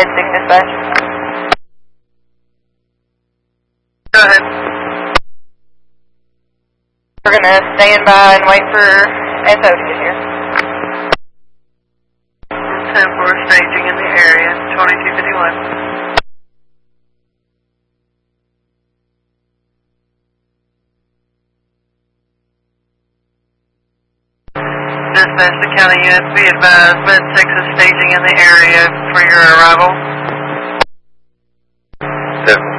ahead, 6 dispatch. Go ahead. We're going to stand by and wait for SO to get here. 10-4 staging in the area, 2251. Dispatch to county units, be advised, Mid-6 is staging in the area for your arrival. 10-4.